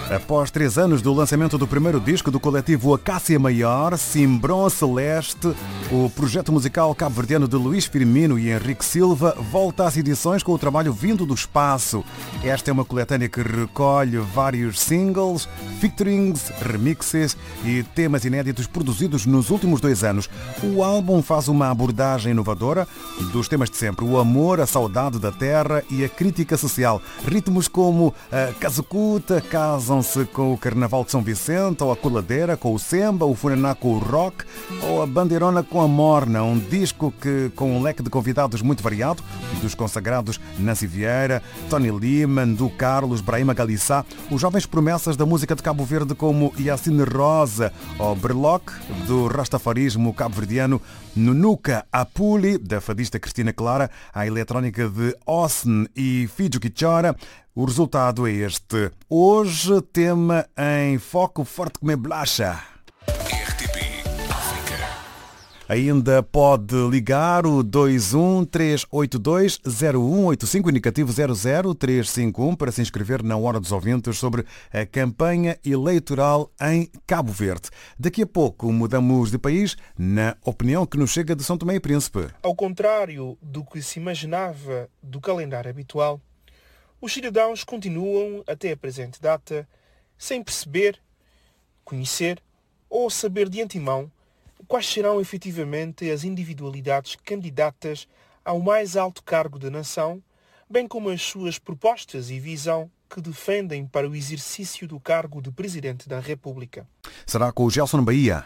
Após 3 anos do lançamento do primeiro disco do coletivo Acácia Maior, Cimbron Celeste, o projeto musical cabo-verdiano de Luís Firmino e Henrique Silva volta às edições com o trabalho vindo do espaço. Esta é uma coletânea que recolhe vários singles, featurings, remixes e temas inéditos produzidos nos últimos 2 anos. O álbum faz uma abordagem inovadora dos temas de sempre: o amor, a saudade da terra e a crítica social. Ritmos como a Kazukuta casam-se com o Carnaval de São Vicente, ou a coladeira com o Semba, o Funaná com o rock, ou a bandeirona com a morna. Um disco que, com um leque de convidados muito variado, dos consagrados Nancy Vieira, Tony Lima, Du Carlos, Brahima Galissá, os jovens promessas da música de Cabo Verde como Yacine Rosa, ou Berloc, do rastafarismo cabo-verdiano, Nunuka Apuli, da fadista Cristina Clara, a eletrónica de Osn e Fijo Kichora. O resultado é este. Hoje, tema em foco forte como é blacha. RTP África. Ainda pode ligar o 213820185, indicativo 00351, para se inscrever na Hora dos Ouvintes sobre a campanha eleitoral em Cabo Verde. Daqui a pouco mudamos de país, na opinião que nos chega de São Tomé e Príncipe. Ao contrário do que se imaginava do calendário habitual, os cidadãos continuam, até a presente data, sem perceber, conhecer ou saber de antemão quais serão efetivamente as individualidades candidatas ao mais alto cargo da nação, bem como as suas propostas e visão que defendem para o exercício do cargo de Presidente da República. Será com o Gelson Bahia.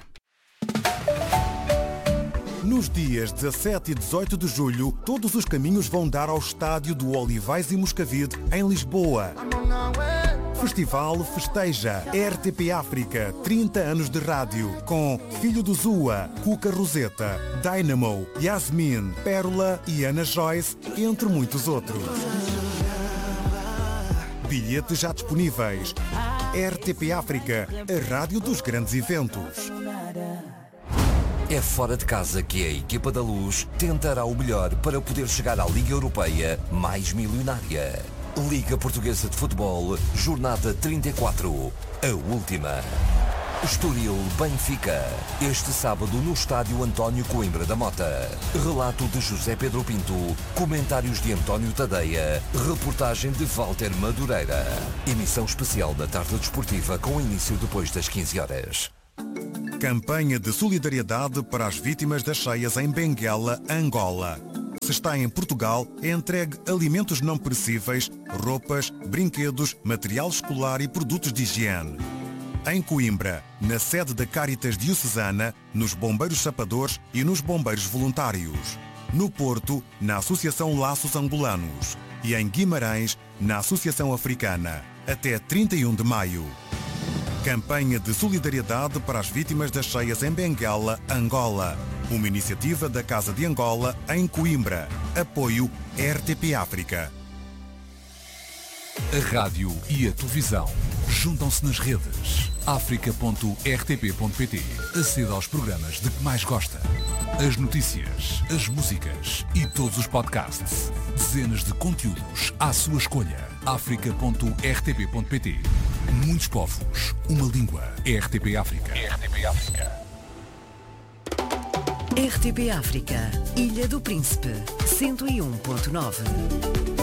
Nos dias 17 e 18 de julho, todos os caminhos vão dar ao estádio do Olivais e Moscavide, em Lisboa. Festival festeja RTP África, 30 anos de rádio, com Filho do Zua, Cuca Roseta, Dynamo, Yasmin, Pérola e Ana Joyce, entre muitos outros. Bilhetes já disponíveis. RTP África, a rádio dos grandes eventos. É fora de casa que a equipa da Luz tentará o melhor para poder chegar à Liga Europeia mais milionária. Liga Portuguesa de Futebol, jornada 34, a última. Estoril Benfica, este sábado no estádio António Coimbra da Mota. Relato de José Pedro Pinto, comentários de António Tadeia, reportagem de Walter Madureira. Emissão especial da tarde desportiva com início depois das 15 horas. Campanha de solidariedade para as vítimas das cheias em Benguela, Angola. Se está em Portugal, entregue alimentos não perecíveis, roupas, brinquedos, material escolar e produtos de higiene. Em Coimbra, na sede da Caritas Diocesana, nos Bombeiros Sapadores e nos Bombeiros Voluntários. No Porto, na Associação Laços Angolanos. E em Guimarães, na Associação Africana. Até 31 de maio. Campanha de solidariedade para as vítimas das cheias em Benguela, Angola. Uma iniciativa da Casa de Angola, em Coimbra. Apoio RTP África. A rádio e a televisão juntam-se nas redes. Africa.rtp.pt. Aceda aos programas de que mais gosta. As notícias, as músicas e todos os podcasts. Dezenas de conteúdos à sua escolha. Africa.rtp.pt. Muitos povos, uma língua. RTP África. RTP África. RTP África, Ilha do Príncipe, 101.9.